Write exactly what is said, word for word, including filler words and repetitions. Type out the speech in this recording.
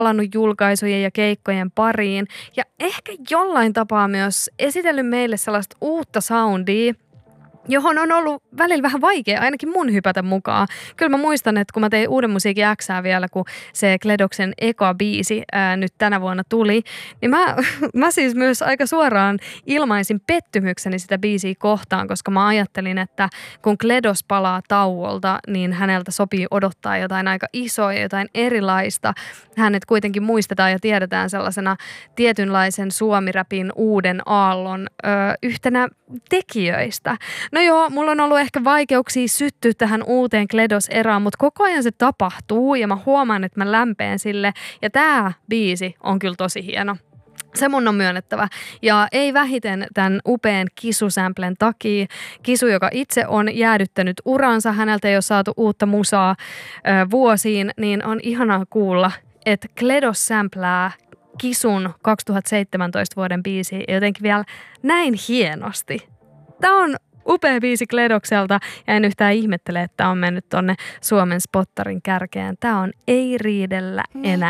palannut julkaisujen ja keikkojen pariin ja ehkä jollain tapaa myös esitellyt meille sellaista uutta soundia, johon on ollut välillä vähän vaikea ainakin mun hypätä mukaan. Kyllä mä muistan, että kun mä tein Uuden musiikin Xää vielä, kun se Kledoksen eka biisi ää, nyt tänä vuonna tuli, niin mä, mä siis myös aika suoraan ilmaisin pettymykseni sitä biisiä kohtaan, koska mä ajattelin, että kun Kledos palaa tauolta, niin häneltä sopii odottaa jotain aika isoa ja jotain erilaista. Hänet kuitenkin muistetaan ja tiedetään sellaisena tietynlaisen suomiräpin uuden aallon ö, yhtenä tekijöistä. No joo, mulla on ollut ehkä vaikeuksia syttyä tähän uuteen Kledos-eraan, mutta koko ajan se tapahtuu ja mä huomaan, että mä lämpeen sille. Ja tää biisi on kyllä tosi hieno. Se mun on myönnettävä. Ja ei vähiten tämän upean Kisu-samplen takia. Kisu, joka itse on jäädyttänyt uransa, häneltä ei ole saatu uutta musaa ö, vuosiin, niin on ihanaa kuulla, että Kledos samplää Kisun kaksituhattaseitsemäntoista vuoden biisi jotenkin vielä näin hienosti. Tämä on upea biisi Kledokselta ja en yhtään ihmettele, että on mennyt tonne Suomen spottarin kärkeen. Tämä on Ei riidellä enää.